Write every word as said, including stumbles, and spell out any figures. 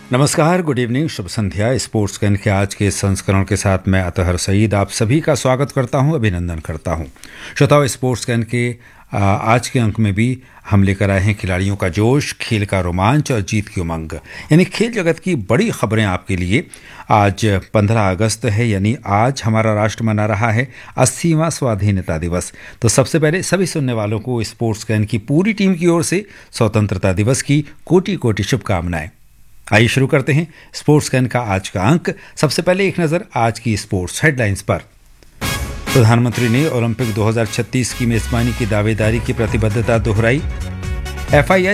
नमस्कार, good evening, Shubh Sandhya. Sports can के आज के संस्करण के साथ मैं अतहर सईद आप सभी का स्वागत करता हूं, अभिनंदन करता हूं। श्रोताओं, स्पोर्ट्स कैन के आ, आज के अंक में भी हम लेकर आए हैं खिलाड़ियों का जोश, खेल का रोमांच और जीत की उमंग, यानी खेल जगत की बड़ी खबरें आपके लिए। आज पंद्रह अगस्त है, यानी आज हमारा राष्ट्र मना रहा है अस्सीवां स्वाधीनता दिवस। तो सबसे पहले सभी सुनने वालों को स्पोर्ट्स कैन की पूरी टीम की ओर से स्वतंत्रता दिवस की कोटि कोटि शुभकामनाएं। आइए शुरू करते हैं स्पोर्ट्स कैन का आज का अंक। सबसे पहले एक नज़र आज की स्पोर्ट्स हेडलाइंस पर। प्रधानमंत्री ने ओलंपिक दो हज़ार छत्तीस की मेजबानी की दावेदारी की प्रतिबद्धता दोहराई। एफआईएच